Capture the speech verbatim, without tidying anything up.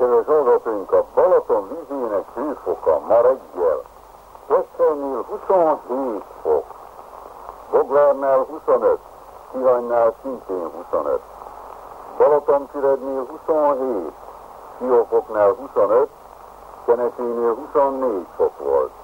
Kedves hallgatóink, a Balaton vízének hőfoka ma reggel Keszthelynél huszonhét fok, Boglárnál huszonöt, Tihanynál szintén huszonöt, Balatonfürednél huszonhét, Siófoknál huszonöt, Kenesénél huszonnégy fok volt.